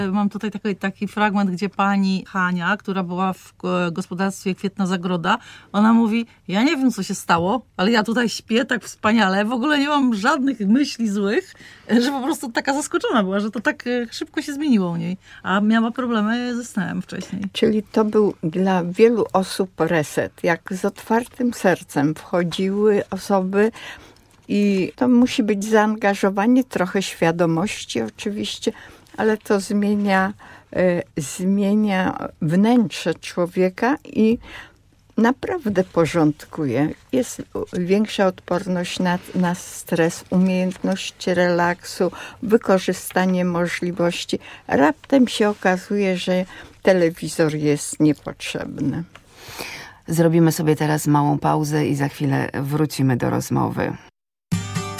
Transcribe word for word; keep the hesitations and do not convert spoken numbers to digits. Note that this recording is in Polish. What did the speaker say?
Mam tutaj taki, taki fragment, gdzie pani Hania, która była w gospodarstwie Kwietna Zagroda, ona mówi, ja nie wiem, co się stało, ale ja tutaj śpię tak wspaniale, w ogóle nie mam żadnych myśli złych, że po prostu taka zaskoczona była, że to tak szybko się zmieniło u niej, a miała problemy ze snem wcześniej. Czyli to był dla wielu osób reset, jak z otwartym sercem wchodziły osoby i to musi być zaangażowanie, trochę świadomości oczywiście, ale to zmienia, y, zmienia wnętrze człowieka i naprawdę porządkuje. Jest większa odporność na, na stres, umiejętność relaksu, wykorzystanie możliwości. Raptem się okazuje, że telewizor jest niepotrzebny. Zrobimy sobie teraz małą pauzę i za chwilę wrócimy do rozmowy.